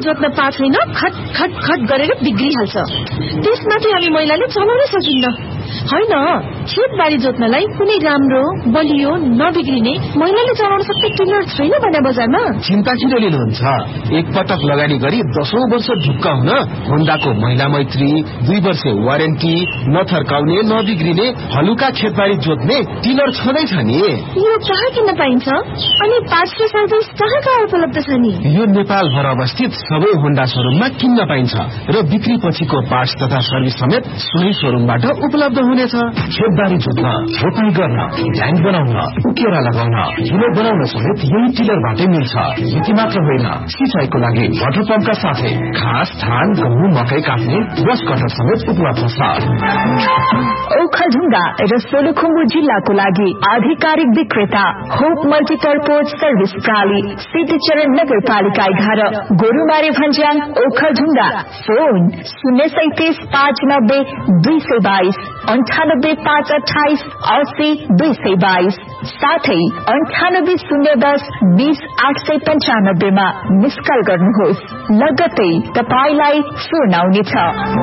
जोत्न पाएको छैन खट खट खट गरेर बिग्रिहाल्छ। त्यसमाथि हामी महिलाले चलाउनै सकिन्न। होइन, खेतबारी जोत्नलाई कुनै राम्रो बलियो नबिग्रिने महिलाले चलाउन सक्ने टिलर छैन भने बजारमा। चिन्ता किन लिनुहुन्छ? एकपटक लगानी गरी 10औं वर्ष ढुक्क हुन होन्डाको महिला मैत्री 2 वर्ष वारेन्टी, नथर्काउने नबिग्रिने हलुका खेतबारी जोत्ने टिलर छँदैछ नि। यो कहाँ किन्न पाइन्छ अनि पार्ट्स र सर्भिस कहाँ उपलब्ध छ नि? यो नेपालभर अवस्थित सबै होन्डा शोरूममा किन्न पाइन्छ र बिक्री पछिको पार्ट्स तथा सर्भिस समेत सोही शोरूमबाट उपलब्ध हुनेछ। खेतबारी जोत्न, रोपाई गर्न, ढ्याङ बनाउन, उकेरा लगाउन, हिलो बनाउन समेत यही टिलरबाटै मिल्छ। यति मात्र होइन, सिंचाइको लागि वाटर पम्पका साथै घाँस, धान, गहुँ, मकै काट्ने ब्रस कटर समेत उपलब्ध छ। ओखलढुङ्गा र सोलुखुम्बु जिल्लाको लागि आधिकारिक विक्रेता होप मल्टिपर्पोज सर्भिस प्रणाली, सिद्धिचरण नगरपालिका 11, गोरुमारी भन्ज्याङ, ओखलढुङ्गा। फोन 037 590 222 98 528 80 222, साथै 98 010 20 895 मा मिस कल गर्नुहोस्। लगत्तै तपाईलाई फोन आउनेछ।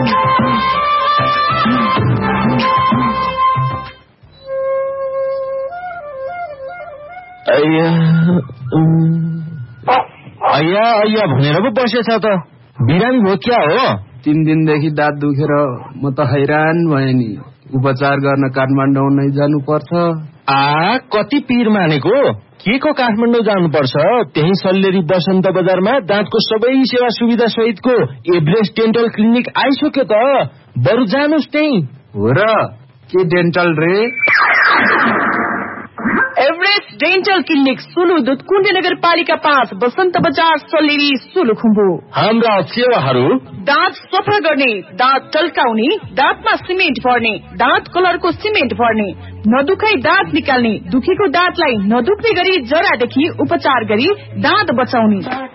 अय्या भनेर पो बसेछ त। बिरामी हो क्या हो? 3 दिनदेखि दाँत दुखेर म त हैरान भएँ नि। उपचार गर्न काठमाडौँ नै जानु पर्छ। कति पीर मानेको? के को काठमाडौँ जानुपर्छ? त्यही सल्लेरी बसन्त बजारमा दाँतको सबै सेवा सुविधा सहितको एभरेस्ट डेन्टल क्लिनिक आइसक्यो त। बरु जानुस् त्यही। हो र? के डेन्टल रे? एभरेस्ट डेन्टल क्लिनिक सुलुदुत कुण्ड नगरपालिका 5, बसन्त बजार, सल्लेरी, सोलुखुम्बु। हाम्रा सेवाहरू: दाँत सफा गर्ने, दाँत टल्काउने, दाँतमा सिमेन्ट भर्ने, दाँत कलरको सिमेन्ट भर्ने, नदुखाई दाँत निकाल्ने, दुखेको दाँतलाई नदुख्ने गरी जरादेखि उपचार गरी दाँत बचाउने।